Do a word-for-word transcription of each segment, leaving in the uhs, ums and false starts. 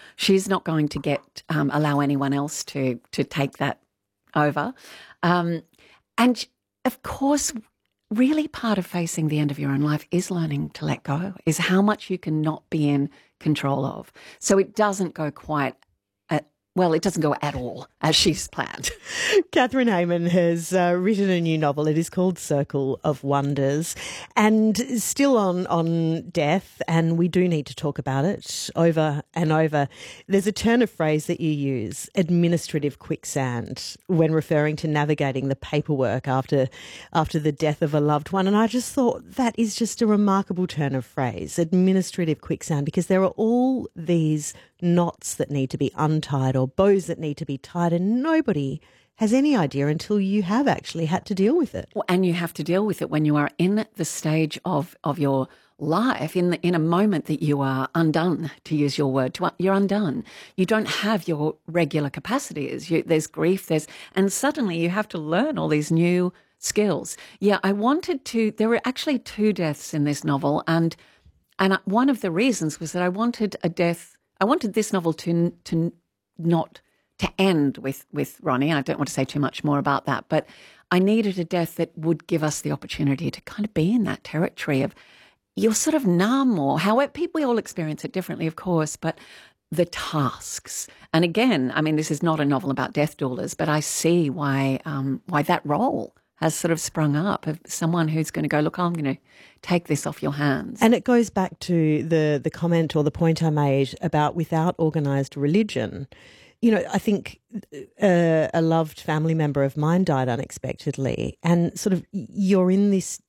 She's not going to get um, allow anyone else to to take that over. Um, and of course, really part of facing the end of your own life is learning to let go, is how much you can not be in control of. So it doesn't go quite at, well, it doesn't go at all as she's planned. Catherine Hayman has uh, written a new novel. It is called Circle of Wonders, and still on, on death, and we do need to talk about it over and over. There's a turn of phrase that you use, administrative quicksand, when referring to navigating the paperwork after after the death of a loved one. And I just thought that is just a remarkable turn of phrase, administrative quicksand, because there are all these knots that need to be untied or bows that need to be tied, and nobody has any idea until you have actually had to deal with it. Well, and you have to deal with it when you are in the stage of, of your life, in the, in a moment that you are undone, to use your word. To, you're undone. You don't have your regular capacities. You, there's grief, there's, and suddenly you have to learn all these new skills. Yeah, I wanted to, there were actually two deaths in this novel, and and one of the reasons was that I wanted a death, I wanted this novel to to not to end with, with Ronnie. I don't want to say too much more about that, but I needed a death that would give us the opportunity to kind of be in that territory of you're sort of numb, or however, people, we all experience it differently, of course, but the tasks. And again, I mean, this is not a novel about death doulas, but I see why um, why that role has sort of sprung up of someone who's going to go, look, I'm going to take this off your hands. And it goes back to the, the comment or the point I made about without organised religion. You know, I think uh, a loved family member of mine died unexpectedly, and sort of you're in this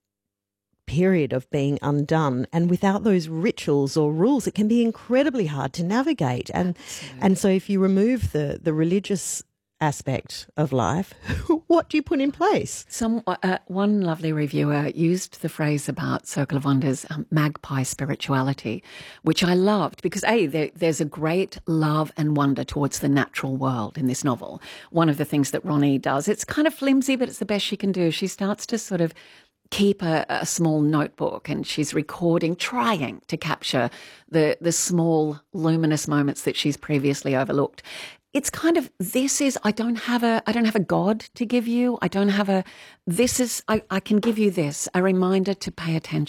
period of being undone, and without those rituals or rules, it can be incredibly hard to navigate. And Absolutely. And so if you remove the, the religious aspect of life, what do you put in place? Some uh, one lovely reviewer used the phrase about Circle of Wonders, um, magpie spirituality, which I loved because, A, there, there's a great love and wonder towards the natural world in this novel. One of the things that Ronnie does, it's kind of flimsy, but it's the best she can do. She starts to sort of keep a, a small notebook, and she's recording, trying to capture the the small luminous moments that she's previously overlooked. It's kind of, this is, I don't have a, I don't have a God to give you. I don't have a, this is, I, I can give you this, a reminder to pay attention.